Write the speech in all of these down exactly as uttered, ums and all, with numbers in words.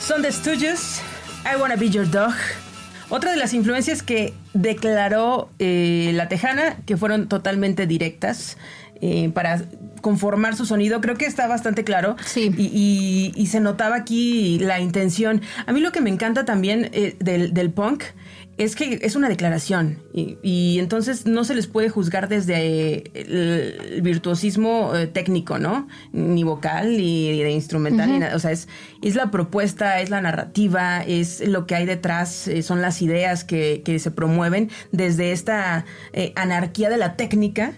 Son The Stooges, I Wanna Be Your Dog. Otra de las influencias que declaró eh, La Tejana, que fueron totalmente directas eh, para conformar su sonido, creo que está bastante claro. Sí. Y, y, y se notaba aquí la intención. A mí lo que me encanta también eh, del, del punk es que es una declaración y, y entonces no se les puede juzgar desde el, el virtuosismo eh, técnico, ¿no? Ni vocal, ni de instrumental, uh-huh. ni nada. O sea, es, es la propuesta, es la narrativa, es lo que hay detrás, eh, son las ideas que, que se promueven desde esta eh, anarquía de la técnica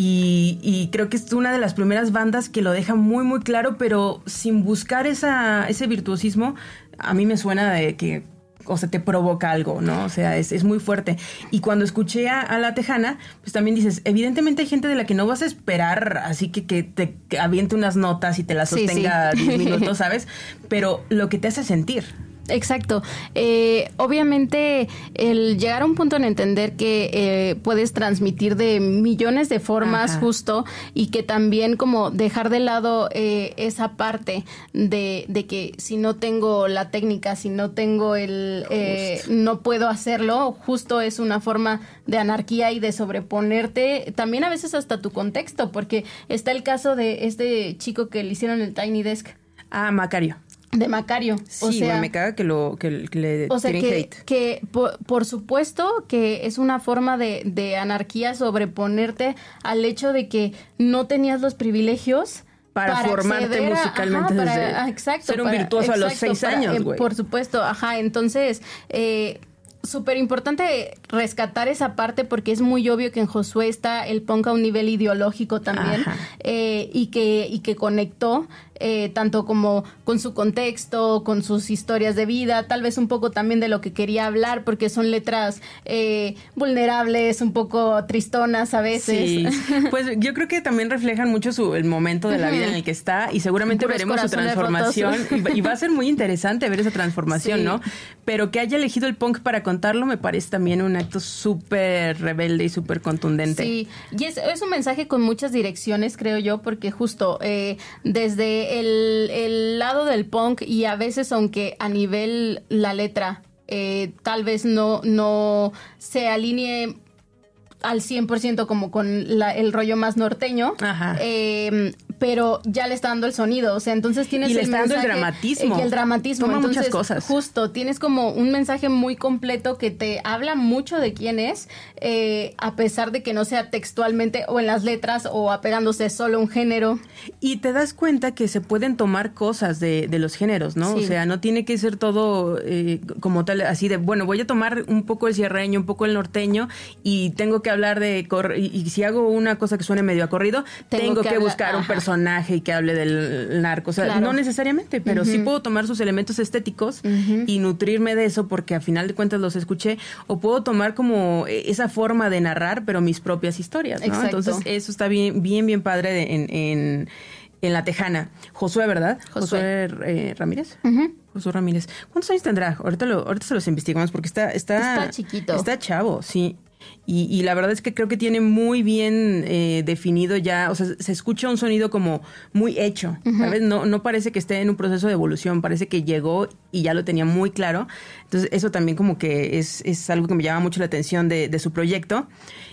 y, y creo que es una de las primeras bandas que lo deja muy, muy claro, pero sin buscar esa, ese virtuosismo, a mí me suena de que o sea, te provoca algo, ¿no? O sea, es, es muy fuerte. Y cuando escuché a, a La Tejana, pues también dices, evidentemente hay gente de la que no vas a esperar así que, que te que aviente unas notas y te las sostenga diez sí, sí. minutos, ¿sabes? Pero lo que te hace sentir. Exacto. Eh, obviamente, el llegar a un punto en entender que eh, puedes transmitir de millones de formas, ajá, justo, y que también como dejar de lado eh, esa parte de, de que si no tengo la técnica, si no tengo el... Eh, no puedo hacerlo, justo es una forma de anarquía y de sobreponerte también a veces hasta tu contexto, porque está el caso de este chico que le hicieron el Tiny Desk. Ah, Macario. De Macario. Sí, o sea, me caga que, lo, que, que le o sea, tiren que, hate. que por, por supuesto que es una forma de, de anarquía sobreponerte al hecho de que no tenías los privilegios para, para formarte a, musicalmente, ajá, desde para, exacto, ser un para, virtuoso exacto, a los seis para, años, güey. Eh, por supuesto, ajá, entonces... Eh, súper importante rescatar esa parte porque es muy obvio que en Josué está el punk a un nivel ideológico también eh, y que y que conectó eh, tanto como con su contexto, con sus historias de vida, tal vez un poco también de lo que quería hablar porque son letras eh, vulnerables, un poco tristonas a veces. Sí, pues yo creo que también reflejan mucho su, el momento de la vida en el que está y seguramente Puros veremos su transformación y, y va a ser muy interesante ver esa transformación, sí, ¿no? Pero que haya elegido el punk para contarlo me parece también un acto súper rebelde y súper contundente. Sí, y es, es un mensaje con muchas direcciones, creo yo, porque justo eh, desde el, el lado del punk y a veces aunque a nivel la letra eh, tal vez no, no se alinee al cien por ciento como con la, el rollo más norteño, eh, pero ya le está dando el sonido, o sea, entonces tienes y le el está dando mensaje, el dramatismo, eh, el dramatismo, toma entonces, muchas cosas. Justo, tienes como un mensaje muy completo que te habla mucho de quién es, eh, a pesar de que no sea textualmente o en las letras o apegándose solo a un género. Y te das cuenta que se pueden tomar cosas de, de los géneros, ¿no? Sí. O sea, no tiene que ser todo eh, como tal, así de, bueno, voy a tomar un poco el sierreño, un poco el norteño y tengo que hablar de, cor- y, y si hago una cosa que suene medio a corrido, tengo, tengo que, que hablar, buscar ajá. un personaje y que hable del narco, o sea, claro. no necesariamente, pero uh-huh. sí puedo tomar sus elementos estéticos uh-huh. y nutrirme de eso porque a final de cuentas los escuché, o puedo tomar como esa forma de narrar, pero mis propias historias, ¿no? Exacto. Entonces eso está bien, bien, bien padre de, en, en, en La Tejana. Josué, ¿verdad? Josué, Josué eh, Ramírez. Uh-huh. Josué Ramírez. ¿Cuántos años tendrá? Ahorita, lo, ahorita se los investigamos porque está... Está, está chiquito. Está chavo, sí. Y, y la verdad es que creo que tiene muy bien eh, definido ya, o sea, se escucha un sonido como muy hecho, ¿sabes? Uh-huh. No, no parece que esté en un proceso de evolución, parece que llegó y ya lo tenía muy claro. Entonces eso también como que es, es algo que me llama mucho la atención de, de su proyecto.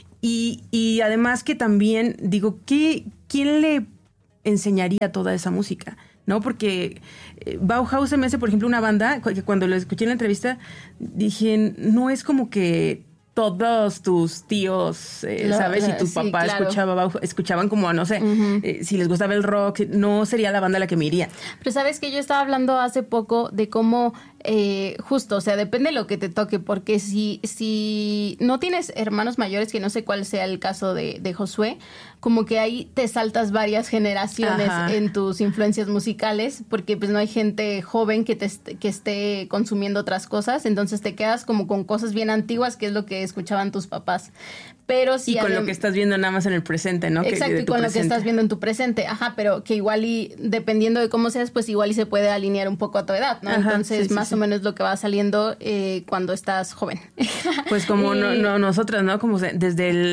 Y, y además que también, digo, ¿qué, ¿quién le enseñaría toda esa música? ¿No? Porque eh, Bauhaus se me hace, por ejemplo, una banda que cuando lo escuché en la entrevista dije, no es como que todos tus tíos, eh, lo, ¿sabes? Y tu sí, papá claro. escuchaba, escuchaban como, no sé, uh-huh. eh, si les gustaba el rock, no sería la banda a la que me iría. Pero sabes que yo estaba hablando hace poco de cómo, eh, justo, o sea, depende de lo que te toque, porque si, si no tienes hermanos mayores, que no sé cuál sea el caso de, de Josué, como que ahí te saltas varias generaciones Ajá. en tus influencias musicales, porque pues no hay gente joven que te que esté consumiendo otras cosas, entonces te quedas como con cosas bien antiguas, que es lo que escuchaban tus papás. Pero si y con adem- lo que estás viendo nada más en el presente, ¿no? Exacto, que, y con presente. lo que estás viendo en tu presente. Ajá, pero que igual y, dependiendo de cómo seas, pues igual y se puede alinear un poco a tu edad, ¿no? Ajá, entonces, sí, más sí, o sí. menos lo que va saliendo eh, cuando estás joven. Pues como y... no, no, nosotras, ¿no? Como desde el,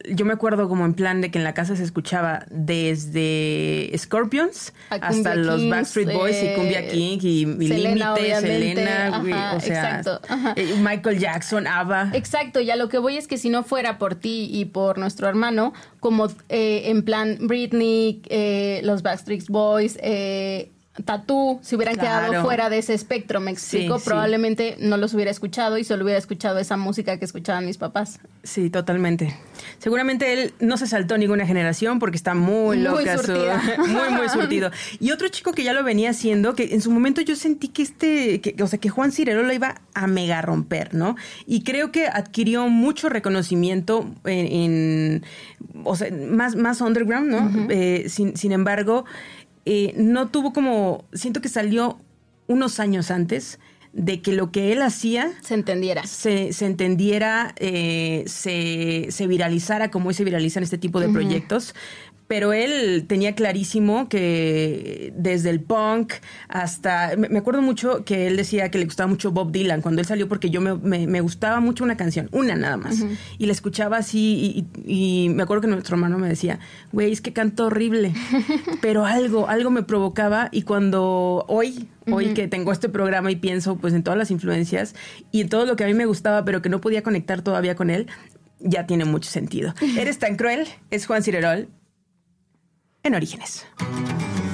yo me acuerdo como en plan de que en la casa se escuchaba desde Scorpions hasta Kings, los Backstreet Boys eh, y Cumbia King y, y Límite, Selena, ajá, o sea, eh, Michael Jackson, ABBA. Exacto, y a lo que voy es que si no fuera por ti y por nuestro hermano, como eh, en plan Britney, eh, los Backstreet Boys, eh, Tatú, si hubieran claro. quedado fuera de ese espectro, me explico, sí, probablemente sí. no los hubiera escuchado y solo hubiera escuchado esa música que escuchaban mis papás. Sí, totalmente. Seguramente él no se saltó ninguna generación porque está muy, muy loca. Su, muy, muy surtido. Y otro chico que ya lo venía haciendo, que en su momento yo sentí que este, que, o sea, que Juan Cirerol lo iba a mega romper, ¿no? Y creo que adquirió mucho reconocimiento en, en o sea, más, más underground, ¿no? Uh-huh. Eh, sin, sin embargo... Eh, no tuvo como... Siento que salió unos años antes de que lo que él hacía... Se entendiera. Se, se entendiera, eh, se, se viralizara como hoy se viralizan este tipo de uh-huh. proyectos. Pero él tenía clarísimo que desde el punk hasta... Me acuerdo mucho que él decía que le gustaba mucho Bob Dylan cuando él salió porque yo me, me, me gustaba mucho una canción, una nada más. Uh-huh. Y la escuchaba así y, y, y me acuerdo que nuestro hermano me decía, güey, es que canto horrible. Pero algo, algo me provocaba y cuando hoy... Hoy uh-huh. que tengo este programa y pienso pues en todas las influencias y en todo lo que a mí me gustaba pero que no podía conectar todavía con él, ya tiene mucho sentido. Eres tan cruel, es Juan Cirerol en Orígenes.